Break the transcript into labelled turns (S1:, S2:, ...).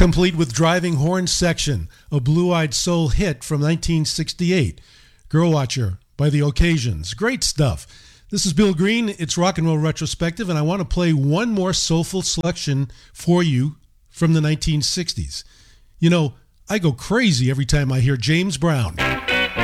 S1: complete with Driving Horn Section, a blue-eyed soul hit from 1968. Girl Watcher by The Occasions. Great stuff. This is Bill Green. It's Rock and Roll Retrospective, and I want to play one more soulful selection for you from the 1960s. You know, I go crazy every time I hear James Brown.